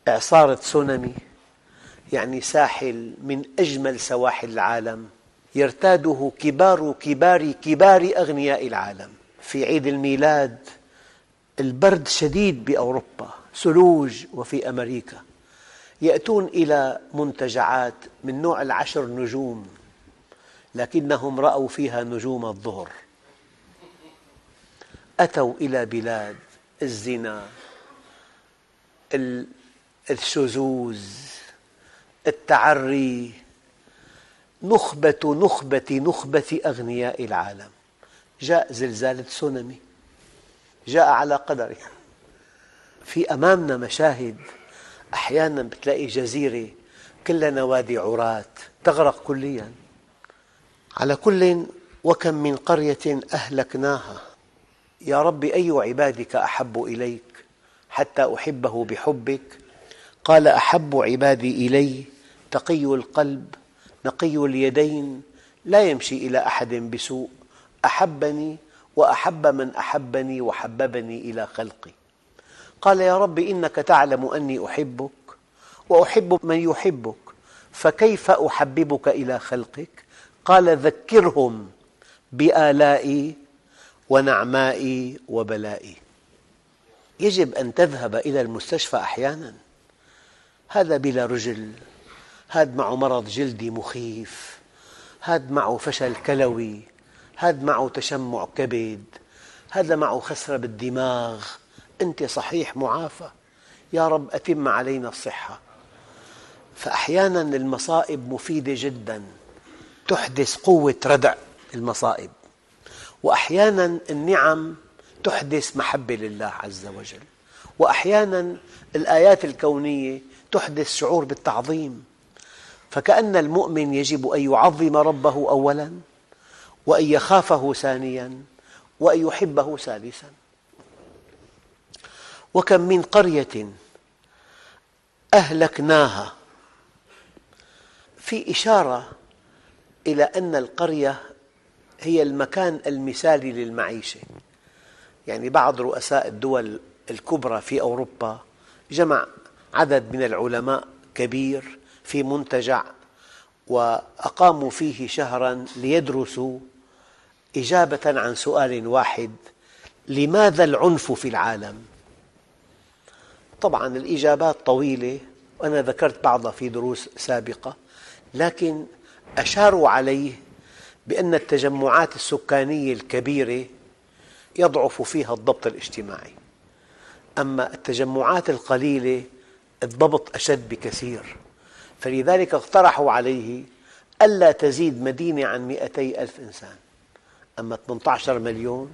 إعصار تسونامي يعني ساحل من أجمل سواحل العالم، يرتاده كبار كبار كبار أغنياء العالم. في عيد الميلاد البرد شديد بأوروبا، ثلوج، وفي أمريكا يأتون إلى منتجعات من نوع ال10 نجوم، لكنهم رأوا فيها نجوم الظهر. أتوا إلى بلاد الزنا، الشذوذ، التعري، نخبة أغنياء العالم. جاء زلزال تسونامي، جاء على قدره. في أمامنا مشاهد، أحياناً بتلاقي جزيرة كلها نوادي عراة تغرق كلياً. على كل، وكم من قرية أهلكناها. يا رب أي عبادك أحب إليك حتى أحبه بحبك؟ قال أحب عبادي إلي تقي القلب نقي اليدين لا يمشي إلى أحد بسوء، أحبني وأحب من أحبني وحببني إلى خلقي. قال يا رب إنك تعلم أني أحبك وأحب من يحبك، فكيف أحببك إلى خلقك؟ قال ذكرهم بآلائي ونعمائي وبلائي. يجب أن تذهب إلى المستشفى أحياناً، هذا بلا رجل، هذا معه مرض جلدي مخيف، هذا معه فشل كلوي، هذا معه تشمع كبد، هذا معه خسرة بالدماغ. أنت صحيح معافى، يا رب أتم علينا الصحة. فأحياناً المصائب مفيدة جداً، تحدث قوة ردع المصائب، وأحياناً النعم تحدث محبة لله عز وجل، وأحياناً الآيات الكونية تحدث شعور بالتعظيم. فكأن المؤمن يجب أن يعظم ربه أولاً، وأن يخافه ثانياً، وأن يحبه ثالثاً. وكم من قرية أهلكناها، في إشارة إلى أن القرية هي المكان المثالي للمعيشة. يعني بعض رؤساء الدول الكبرى في أوروبا جمع عدد من العلماء كبير في منتجع، وأقاموا فيه شهراً ليدرسوا إجابة عن سؤال واحد: لماذا العنف في العالم؟ طبعاً الإجابات طويلة، وأنا ذكرت بعضها في دروس سابقة، لكن أشاروا عليه بأن التجمعات السكانية الكبيرة يضعف فيها الضبط الاجتماعي، أما التجمعات القليلة الضبط أشد بكثير. فلذلك اقترحوا عليه ألا تزيد مدينة عن 200 ألف إنسان. أما 18 مليون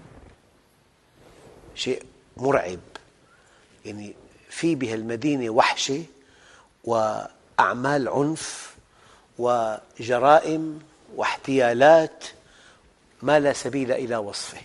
شيء مرعب، يعني في بهالمدينة وحشة وأعمال عنف وجرائم واحتيالات ما لا سبيل إلى وصفه.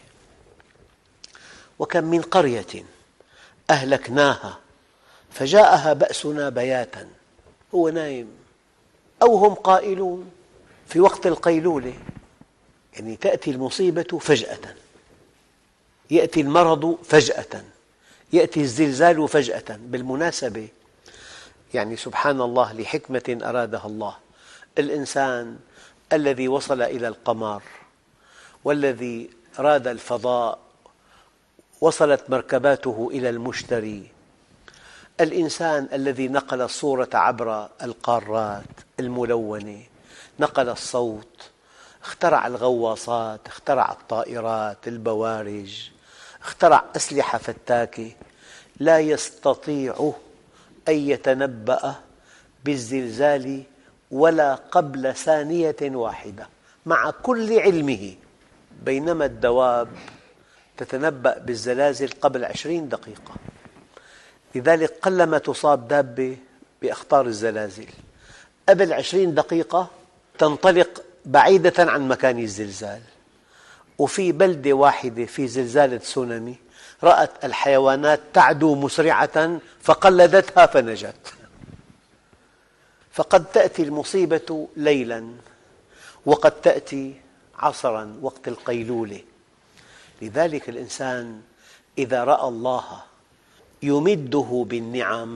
وكم من قرية أهلكناها فجاءها بأسنا بياتاً، هو نايم أو هم قائلون في وقت القيلولة. يعني تأتي المصيبة فجأة، يأتي المرض فجأة، يأتي الزلزال فجأة. بالمناسبة يعني سبحان الله لحكمة أرادها الله، الإنسان الذي وصل إلى القمر والذي راد الفضاء، وصلت مركباته إلى المشتري، الإنسان الذي نقل الصورة عبر القارات الملونة، نقل الصوت، اخترع الغواصات، اخترع الطائرات، البوارج، اخترع أسلحة فتاكة، لا يستطيع أن يتنبأ بالزلزال ولا قبل ثانية واحدة مع كل علمه، بينما الدواب تتنبأ بالزلازل قبل 20 دقيقة. لذلك قلما تصاب دابة بأخطار الزلازل، قبل 20 دقيقة تنطلق بعيدة عن مكان الزلزال. وفي بلدة واحدة في زلزال تسونامي رأت الحيوانات تعدو مسرعة فقلدتها فنجت. فقد تأتي المصيبة ليلاً، وقد تأتي عصراً وقت القيلولة. لذلك الإنسان إذا رأى الله يمده بالنعم